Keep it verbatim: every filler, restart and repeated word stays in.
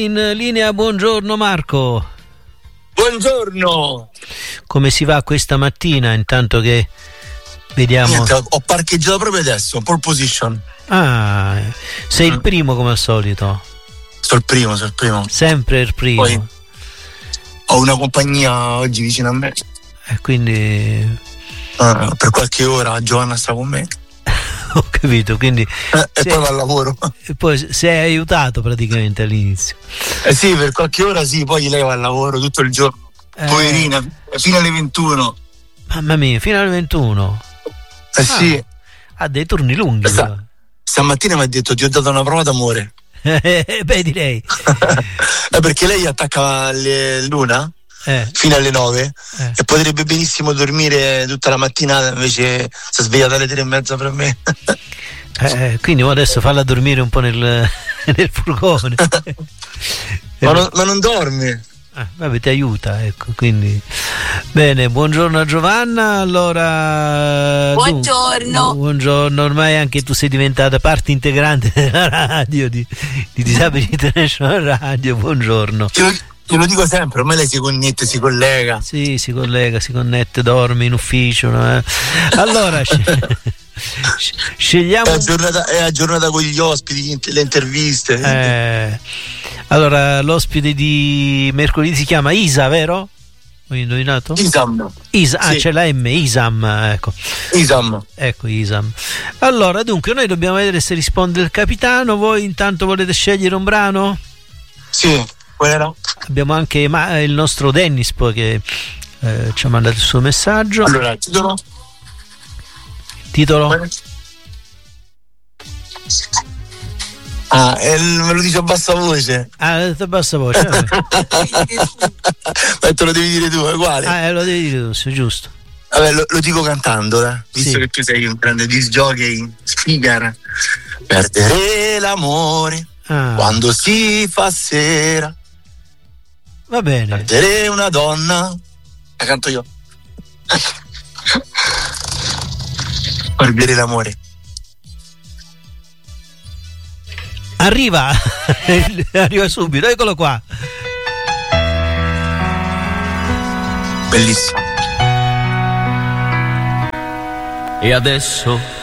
In linea, buongiorno Marco. Buongiorno. Come si va questa mattina intanto che vediamo? Niente, ho parcheggiato proprio adesso, pole position. Ah, sei mm. il primo come al solito? Sono il primo, sono il primo. Sempre il primo. Poi ho una compagnia oggi vicino a me. E quindi uh, per qualche ora Giovanna sta con me. Ho capito, quindi eh, e poi va al lavoro. E poi sei aiutato praticamente all'inizio. Eh sì, per qualche ora sì, poi lei va al lavoro tutto il giorno. Eh. Poverina, fino alle ventuno. Mamma mia, fino alle ventuno. Eh ah, sì. Ha dei turni lunghi. Sta, stamattina mi ha detto ti ho dato una prova d'amore. Beh, direi. È perché lei attacca alle l'una eh. fino alle nove eh. e potrebbe benissimo dormire tutta la mattinata, invece si è svegliata alle tre e mezza per me. Eh, quindi adesso falla dormire un po' nel, nel furgone. ma, non, ma non dorme. Ah, vabbè, ti aiuta, ecco, quindi bene. Buongiorno a Giovanna. Allora, buongiorno. Tu, buongiorno, ormai anche tu sei diventata parte integrante della radio di, di Disabili International Radio. Buongiorno. Io, io lo dico sempre, ormai lei si connette, si collega. Sì, si collega, si connette, dorme in ufficio, no? eh? Allora scegliamo. È aggiornata, è aggiornata con gli ospiti, le interviste. Eh, allora, l'ospite di mercoledì si chiama Isa, vero? Ho indovinato? Isam. Isa, ah, sì. c'è la M, Isam, ecco. Isam. Ecco, Isam. Allora, dunque, noi dobbiamo vedere se risponde il capitano. Voi intanto volete scegliere un brano? Sì, qual era? Abbiamo anche ma, il nostro Dennis poi che eh, ci ha mandato il suo messaggio. Allora, titolo? Titolo? Ah, me lo dice a bassa voce. Ah, a bassa voce. Ma te lo devi dire tu, è uguale. Ah, eh, lo devi dire tu, sì, giusto. Vabbè, lo, lo dico cantando, eh. Visto sì. che tu sei un grande disc jockey, speaker. Perdere l'amore ah. quando si fa sera. Va bene. Perdere una donna. La canto io. Perdere l'amore. Arriva, arriva subito, eccolo qua. Bellissimo. E adesso